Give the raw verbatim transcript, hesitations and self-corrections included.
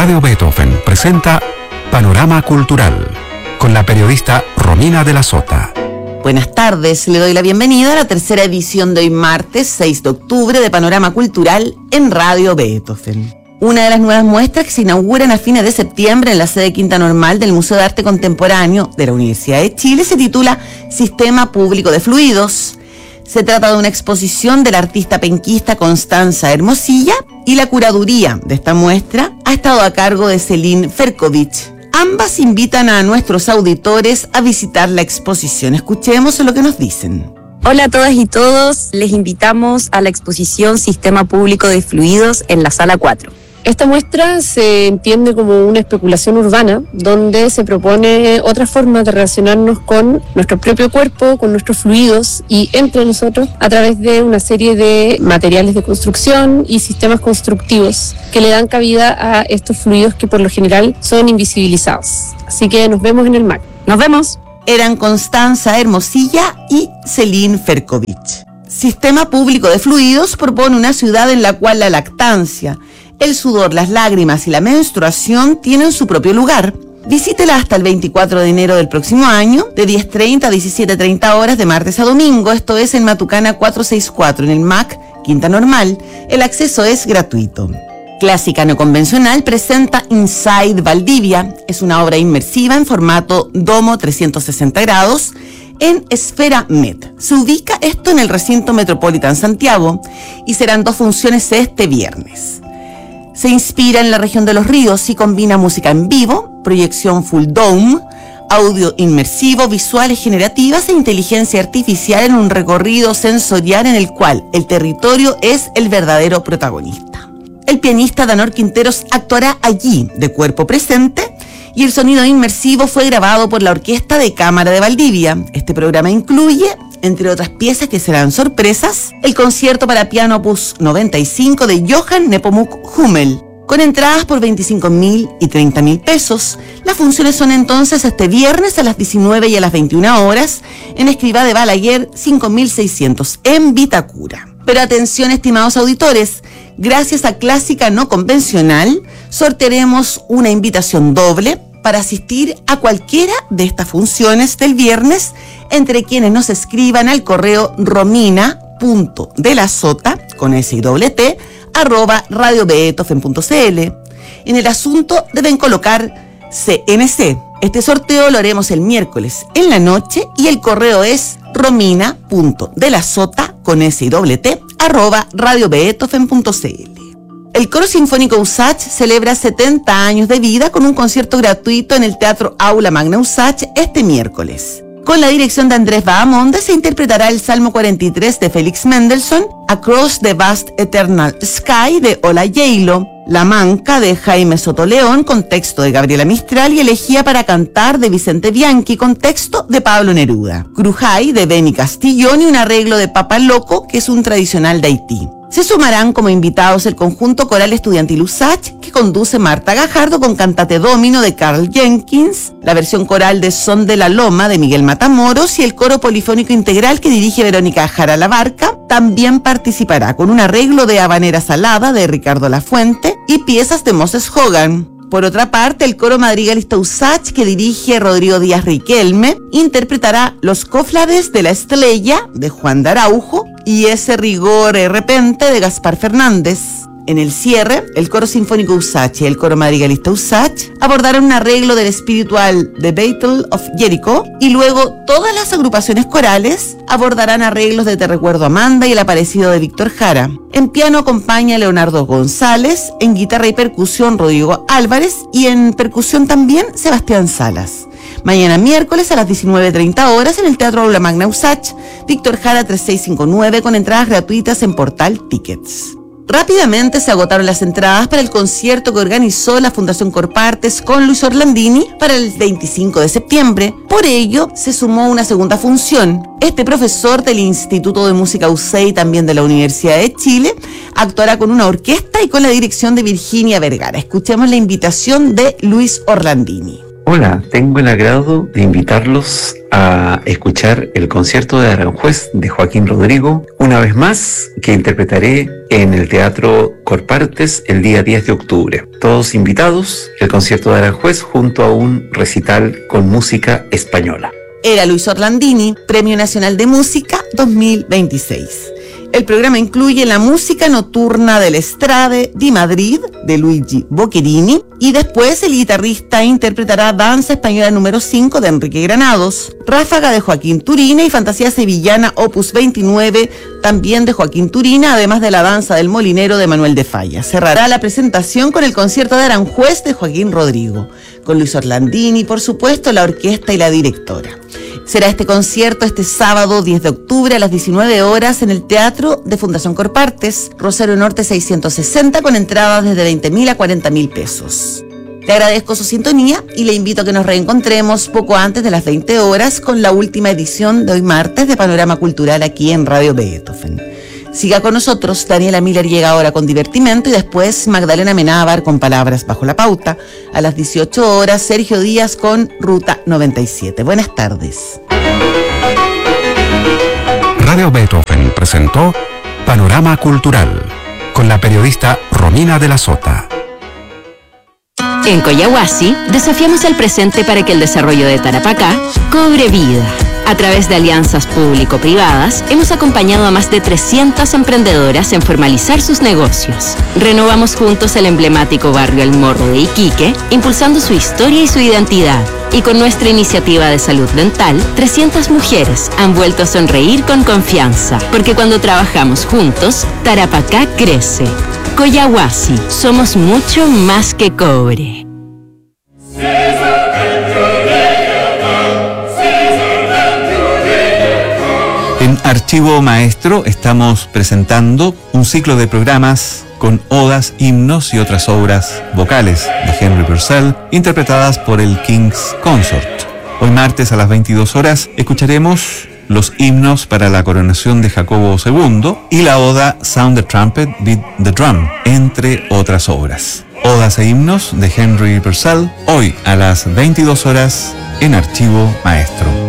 Radio Beethoven presenta Panorama Cultural con la periodista Romina de la Sota. Buenas tardes, le doy la bienvenida a la tercera edición de hoy martes seis de octubre de Panorama Cultural en Radio Beethoven. Una de las nuevas muestras que se inauguran a fines de septiembre en la sede Quinta Normal del Museo de Arte Contemporáneo de la Universidad de Chile se titula Sistema Público de Fluidos. Se trata de una exposición del artista penquista Constanza Hermosilla y la curaduría de esta muestra ha estado a cargo de Celine Ferkovich. Ambas invitan a nuestros auditores a visitar la exposición. Escuchemos lo que nos dicen. Hola a todas y todos, les invitamos a la exposición Sistema Público de Fluidos en la Sala cuatro. Esta muestra se entiende como una especulación urbana, donde se propone otra forma de relacionarnos con nuestro propio cuerpo, con nuestros fluidos y entre nosotros a través de una serie de materiales de construcción y sistemas constructivos que le dan cabida a estos fluidos que por lo general son invisibilizados. Así que nos vemos en el M A C. ¡Nos vemos! Eran Constanza Hermosilla y Celine Ferkovich. Sistema Público de Fluidos propone una ciudad en la cual la lactancia, el sudor, las lágrimas y la menstruación tienen su propio lugar. Visítela hasta el veinticuatro de enero del próximo año, de diez treinta a diecisiete treinta horas de martes a domingo. Esto es en Matucana cuatrocientos sesenta y cuatro, en el M A C, Quinta Normal. El acceso es gratuito. Clásica No Convencional presenta Inside Valdivia. Es una obra inmersiva en formato domo trescientos sesenta grados en Esfera Met. Se ubica esto en el recinto Metropolitan Santiago y serán dos funciones este viernes. Se inspira en la región de los ríos y combina música en vivo, proyección full dome, audio inmersivo, visuales generativas e inteligencia artificial en un recorrido sensorial en el cual el territorio es el verdadero protagonista. El pianista Danor Quinteros actuará allí de cuerpo presente y el sonido inmersivo fue grabado por la Orquesta de Cámara de Valdivia. Este programa incluye, entre otras piezas que serán sorpresas, el concierto para piano opus noventa y cinco de Johann Nepomuk Hummel, con entradas por veinticinco mil y treinta mil pesos. Las funciones son entonces este viernes a las diecinueve y a las veintiuna horas en Escrivá de Balaguer cinco mil seiscientos en Vitacura. Pero atención, estimados auditores, gracias a Clásica No Convencional sortearemos una invitación doble para asistir a cualquiera de estas funciones del viernes entre quienes nos escriban al correo romina.delasota con S y doble T arroba radiobeethoven punto cl. En el asunto deben colocar C N C. Este sorteo lo haremos el miércoles en la noche y el correo es romina.delasota con S y doble T arroba radiobeethoven punto cl. El Coro Sinfónico USACH celebra setenta años de vida con un concierto gratuito en el Teatro Aula Magna USACH este miércoles. Con la dirección de Andrés Bahamonde se interpretará el Salmo cuarenta y tres de Félix Mendelssohn, Across the Vast Eternal Sky de Ola Yeylo, La Manca de Jaime Sotoleón con texto de Gabriela Mistral y Elegía para cantar de Vicente Bianchi con texto de Pablo Neruda, Crujay de Benny Castillón y un arreglo de Papa Loco que es un tradicional de Haití. Se sumarán como invitados el conjunto coral estudiantil USACH que conduce Marta Gajardo con Cantate Domino de Carl Jenkins, la versión coral de Son de la Loma de Miguel Matamoros y el coro polifónico integral que dirige Verónica Jara Labarca también participará con un arreglo de Habanera Salada de Ricardo Lafuente y piezas de Moses Hogan. Por otra parte, el coro madrigalista USACH que dirige Rodrigo Díaz Riquelme interpretará Los Coflades de la Estrella de Juan de Araujo y Ese Rigor de Repente de Gaspar Fernández. En el cierre, el Coro Sinfónico USACH y el Coro Madrigalista USACH abordarán un arreglo del espiritual The Battle of Jericho y luego todas las agrupaciones corales abordarán arreglos de Te Recuerdo Amanda y El Aparecido de Víctor Jara. En piano acompaña Leonardo González, en guitarra y percusión Rodrigo Álvarez y en percusión también Sebastián Salas. Mañana miércoles a las diecinueve treinta horas en el Teatro Aula Magna USACH, Víctor Jara tres seis cinco nueve con entradas gratuitas en Portal Tickets. Rápidamente se agotaron las entradas para el concierto que organizó la Fundación Corpartes con Luis Orlandini para el veinticinco de septiembre. Por ello, se sumó una segunda función. Este profesor del Instituto de Música U C E y también de la Universidad de Chile actuará con una orquesta y con la dirección de Virginia Vergara. Escuchemos la invitación de Luis Orlandini. Hola, tengo el agrado de invitarlos a escuchar el concierto de Aranjuez de Joaquín Rodrigo, una vez más, que interpretaré en el Teatro Corpartes el día diez de octubre. Todos invitados, el concierto de Aranjuez junto a un recital con música española. Era Luis Orlandini, Premio Nacional de Música dos mil veintiséis. El programa incluye la música nocturna del Estrade di Madrid de Luigi Boccherini y después el guitarrista interpretará Danza Española número cinco de Enrique Granados, Ráfaga de Joaquín Turina y Fantasía Sevillana opus veintinueve también de Joaquín Turina, además de la Danza del Molinero de Manuel de Falla. Cerrará la presentación con el concierto de Aranjuez de Joaquín Rodrigo, con Luis Orlandini, por supuesto, la orquesta y la directora. Será este concierto este sábado diez de octubre a las diecinueve horas en el Teatro de Fundación Corpartes, Rosario Norte seiscientos sesenta, con entradas desde veinte mil a cuarenta mil pesos. Le agradezco su sintonía y le invito a que nos reencontremos poco antes de las veinte horas con la última edición de hoy martes de Panorama Cultural aquí en Radio Beethoven. Siga con nosotros, Daniela Miller llega ahora con Divertimento y después Magdalena Menábar con Palabras Bajo la Pauta. A las dieciocho horas, Sergio Díaz con Ruta noventa y siete. Buenas tardes. Radio Beethoven presentó Panorama Cultural con la periodista Romina de la Sota. En Coyahuasi desafiamos el presente para que el desarrollo de Tarapacá cobre vida. A través de alianzas público-privadas, hemos acompañado a más de trescientas emprendedoras en formalizar sus negocios. Renovamos juntos el emblemático barrio El Morro de Iquique, impulsando su historia y su identidad. Y con nuestra iniciativa de salud dental, trescientas mujeres han vuelto a sonreír con confianza. Porque cuando trabajamos juntos, Tarapacá crece. Coyahuasi, somos mucho más que cobre. En Archivo Maestro estamos presentando un ciclo de programas con odas, himnos y otras obras vocales de Henry Purcell, interpretadas por el King's Consort. Hoy martes a las veintidós horas escucharemos los himnos para la coronación de Jacobo segundo y la oda Sound the Trumpet, Beat the Drum, entre otras obras. Odas e himnos de Henry Purcell, hoy a las veintidós horas en Archivo Maestro.